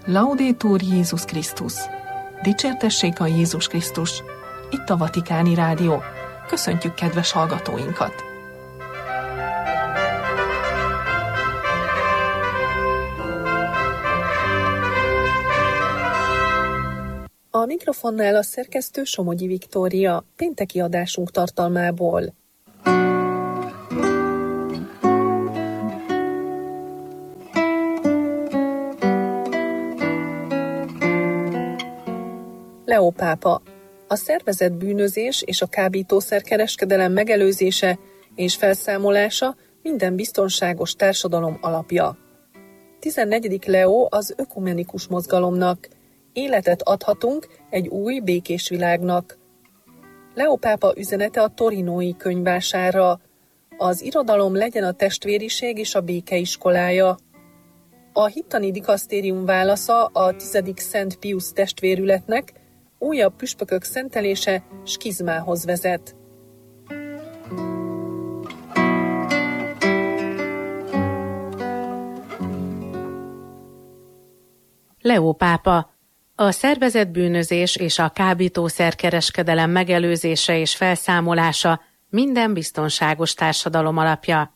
Laudetur Jézus Krisztus! Dicsértessék a Jézus Krisztus! Itt a Vatikáni Rádió. Köszöntjük kedves hallgatóinkat! A mikrofonnál a szerkesztő Somogyi Viktória, pénteki adásunk tartalmából. Leó pápa. A szervezett bűnözés és a kábítószerkereskedelem megelőzése és felszámolása minden biztonságos társadalom alapja. 14. Leó az ökumenikus mozgalomnak. Életet adhatunk egy új, békés világnak. Leó pápa üzenete a torinói könyvvásárra. Az irodalom legyen a testvériség és a béke iskolája. A hittani dikasztérium válasza a 10. Szent Piusz testvérületnek, újabb püspökök szentelése skizmához vezet. Leó pápa. A szervezett bűnözés és a kábítószerkereskedelem megelőzése és felszámolása minden biztonságos társadalom alapja.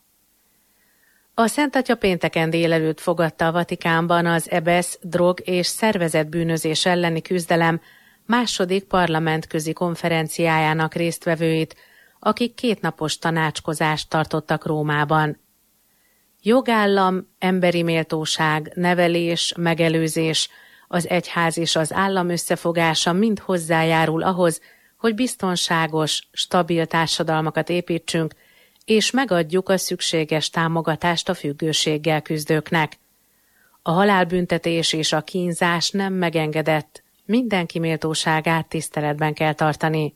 A Szent Atya pénteken délelőtt fogadta a Vatikánban az EBESZ drog- és szervezett bűnözés elleni küzdelem második parlamentközi konferenciájának résztvevőit, akik 2 napos tanácskozást tartottak Rómában. Jogállam, emberi méltóság, nevelés, megelőzés, az egyház és az állam összefogása mind hozzájárul ahhoz, hogy biztonságos, stabil társadalmakat építsünk, és megadjuk a szükséges támogatást a függőséggel küzdőknek. A halálbüntetés és a kínzás nem megengedett, mindenki méltóságát tiszteletben kell tartani.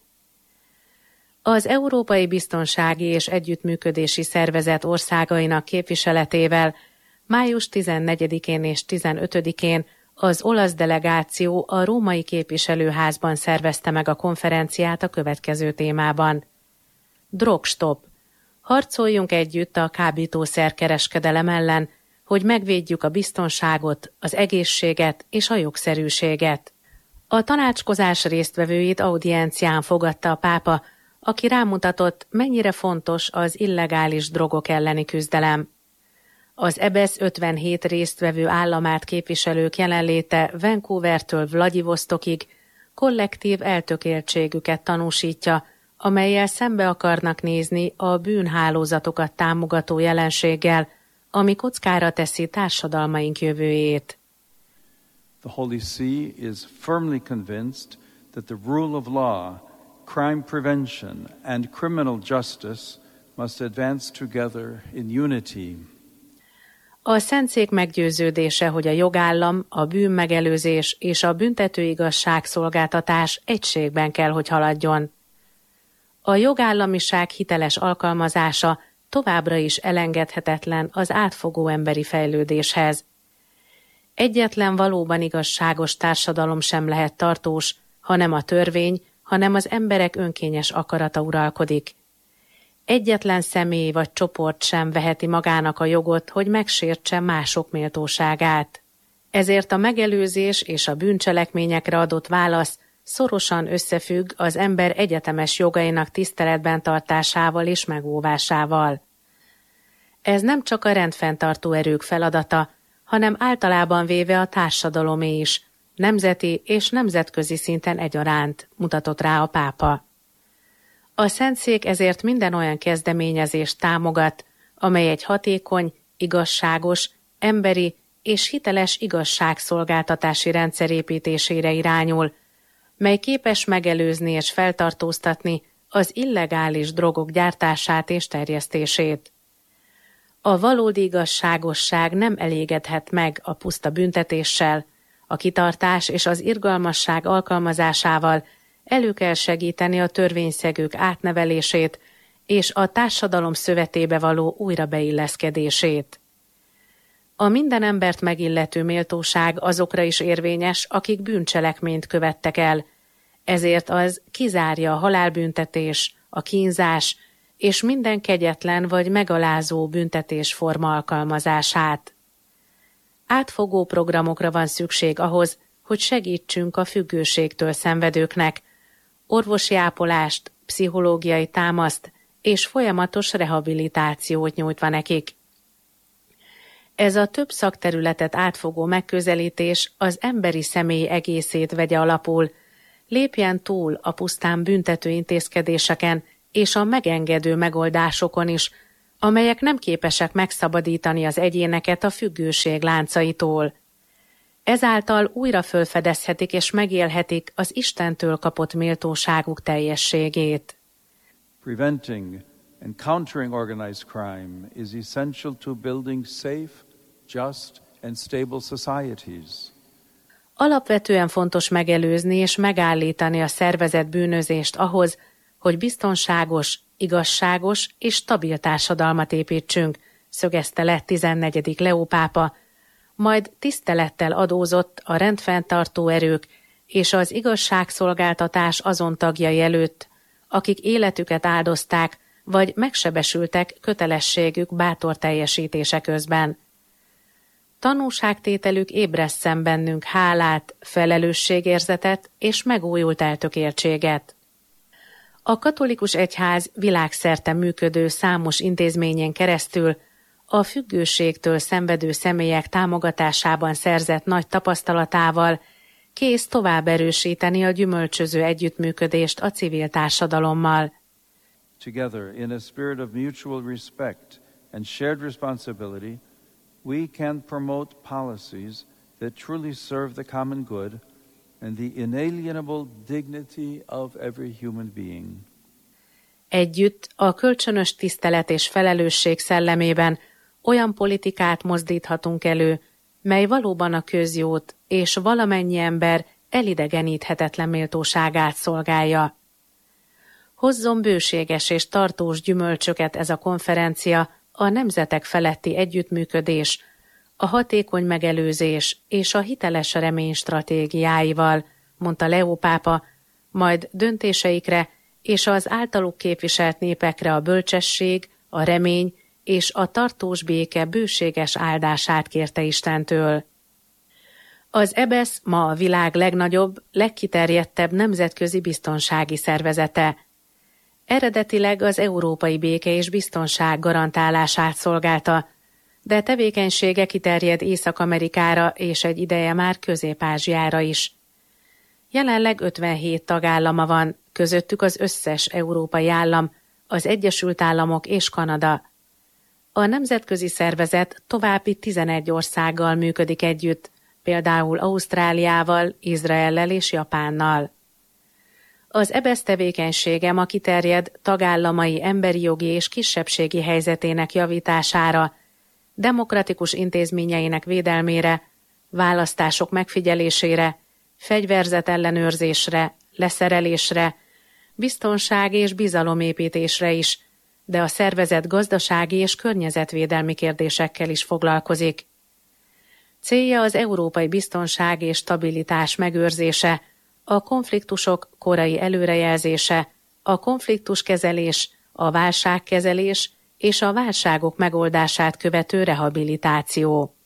Az Európai Biztonsági és Együttműködési Szervezet országainak képviseletével május 14-én és 15-én az olasz delegáció a római képviselőházban szervezte meg a konferenciát a következő témában. Drogstop. Harcoljunk együtt a kábítószerkereskedelem ellen, hogy megvédjük a biztonságot, az egészséget és a jogszerűséget. A tanácskozás résztvevőit audiencián fogadta a pápa, aki rámutatott, mennyire fontos az illegális drogok elleni küzdelem. Az EBESZ 57 résztvevő államát képviselők jelenléte Vancouvertől Vladivostokig kollektív eltökéltségüket tanúsítja, amellyel szembe akarnak nézni a bűnhálózatokat támogató jelenséggel, ami kockára teszi társadalmaink jövőjét. The Holy See is firmly convinced that the rule of law, crime prevention and criminal justice must advance together in unity. A Szentszék meggyőződése, hogy a jogállam, a bűnmegelőzés és a büntetőigazságszolgáltatás egységben kell, hogy haladjon. A jogállamiság hiteles alkalmazása továbbra is elengedhetetlen az átfogó emberi fejlődéshez. Egyetlen valóban igazságos társadalom sem lehet tartós, ha nem a törvény, hanem az emberek önkényes akarata uralkodik. Egyetlen személy vagy csoport sem veheti magának a jogot, hogy megsértse mások méltóságát. Ezért a megelőzés és a bűncselekményekre adott válasz szorosan összefügg az ember egyetemes jogainak tiszteletben tartásával és megóvásával. Ez nem csak a rendfenntartó erők feladata, hanem általában véve a társadalomé is, nemzeti és nemzetközi szinten egyaránt, mutatott rá a pápa. A Szentszék ezért minden olyan kezdeményezést támogat, amely egy hatékony, igazságos, emberi és hiteles igazságszolgáltatási rendszer építésére irányul, mely képes megelőzni és feltartóztatni az illegális drogok gyártását és terjesztését. A valódi igazságosság nem elégedhet meg a puszta büntetéssel, a kitartás és az irgalmasság alkalmazásával elő kell segíteni a törvényszegők átnevelését és a társadalom szövetébe való újrabeilleszkedését. A minden embert megillető méltóság azokra is érvényes, akik bűncselekményt követtek el, ezért az kizárja a halálbüntetés, a kínzás és minden kegyetlen vagy megalázó büntetésforma alkalmazását. Átfogó programokra van szükség ahhoz, hogy segítsünk a függőségtől szenvedőknek, orvosi ápolást, pszichológiai támaszt és folyamatos rehabilitációt nyújtva nekik. Ez a több szakterületet átfogó megközelítés az emberi személy egészét vegye alapul, lépjen túl a pusztán büntető intézkedéseken és a megengedő megoldásokon is, amelyek nem képesek megszabadítani az egyéneket a függőség láncaitól. Ezáltal újra fölfedezhetik és megélhetik az Istentől kapott méltóságuk teljességét. Preventing and countering organized crime is essential to building safe, just and stable societies. Alapvetően fontos megelőzni és megállítani a szervezett bűnözést ahhoz, hogy biztonságos, igazságos és stabil társadalmat építsünk, szögezte le 14. Leó pápa, majd tisztelettel adózott a rendfenntartó erők és az igazságszolgáltatás azon tagjai előtt, akik életüket áldozták, vagy megsebesültek kötelességük bátor teljesítése közben. Tanúságtételük ébresszen bennünk hálát, felelősségérzetet és megújult eltökéltséget. A katolikus egyház világszerte működő számos intézményen keresztül a függőségtől szenvedő személyek támogatásában szerzett nagy tapasztalatával kész tovább erősíteni a gyümölcsöző együttműködést a civil társadalommal. Together, in a spirit of mutual respect and shared responsibility, we can promote policies that truly serve the common good and the inalienable dignity of every human being. Együtt a kölcsönös tisztelet és felelősség szellemében olyan politikát mozdíthatunk elő, mely valóban a közjót és valamennyi ember elidegeníthetetlen méltóságát szolgálja. Hozzon bőséges és tartós gyümölcsöket ez a konferencia, a nemzetek feletti együttműködés, a hatékony megelőzés és a hiteles remény stratégiáival, mondta Leó pápa, majd döntéseikre és az általuk képviselt népekre a bölcsesség, a remény és a tartós béke bőséges áldását kérte Istentől. Az EBESZ ma a világ legnagyobb, legkiterjedtebb nemzetközi biztonsági szervezete. Eredetileg az európai béke és biztonság garantálását szolgálta, de tevékenysége kiterjed Észak-Amerikára és egy ideje már Közép-Ázsiára is. Jelenleg 57 tagállama van, közöttük az összes európai állam, az Egyesült Államok és Kanada. A nemzetközi szervezet további 11 országgal működik együtt, például Ausztráliával, Izraellel és Japánnal. Az EBESZ tevékenysége ma kiterjed tagállamai emberi jogi és kisebbségi helyzetének javítására, demokratikus intézményeinek védelmére, választások megfigyelésére, fegyverzet ellenőrzésre, leszerelésre, biztonság és bizalomépítésre is, de a szervezet gazdasági és környezetvédelmi kérdésekkel is foglalkozik. Célja az európai biztonság és stabilitás megőrzése, a konfliktusok korai előrejelzése, a konfliktuskezelés, a válságkezelés és a válságok megoldását követő rehabilitáció.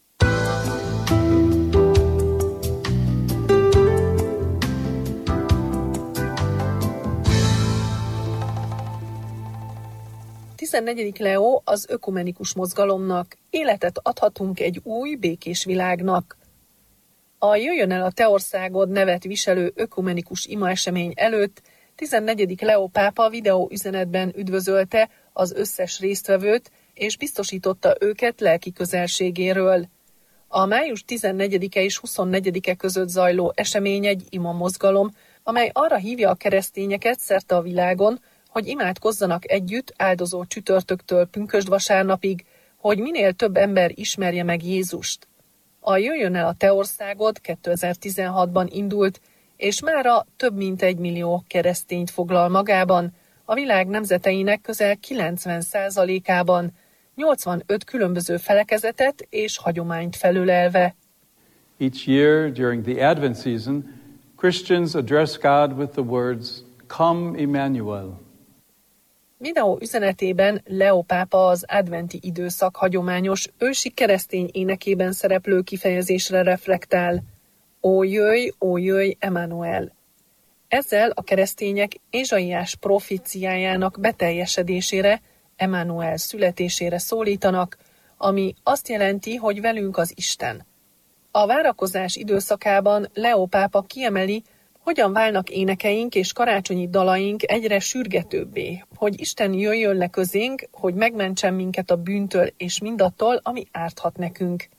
A 14. Leó az ökumenikus mozgalomnak, életet adhatunk egy új, békés világnak. A Jöjjön el a te országod nevet viselő ökumenikus imaesemény előtt 14. Leó pápa videóüzenetben üdvözölte az összes résztvevőt, és biztosította őket lelki közelségéről. A május 14-e és 24-e között zajló esemény egy ima mozgalom, amely arra hívja a keresztényeket szerte a világon, hogy imádkozzanak együtt áldozó csütörtöktől pünkösdvasárnapig, hogy minél több ember ismerje meg Jézust. A Jöjjön el a te országod 2016-ban indult, és mára több mint 1 millió keresztényt foglal magában, a világ nemzeteinek közel 90%-ában, 85 különböző felekezetet és hagyományt felölelve. Each year during the Advent season, Christians address God with the words, "Come, Emmanuel." Videó üzenetében Leo pápa az adventi időszak hagyományos ősi keresztény énekében szereplő kifejezésre reflektál. Ó jöjj, Emmanuel! Ezzel a keresztények Ézsaiás proféciájának beteljesedésére, Emmanuel születésére szólítanak, ami azt jelenti, hogy velünk az Isten. A várakozás időszakában Leo pápa kiemeli, hogyan válnak énekeink és karácsonyi dalaink egyre sürgetőbbé, hogy Isten jöjjön le közénk, hogy megmentsen minket a bűntől és mindattól, ami árthat nekünk.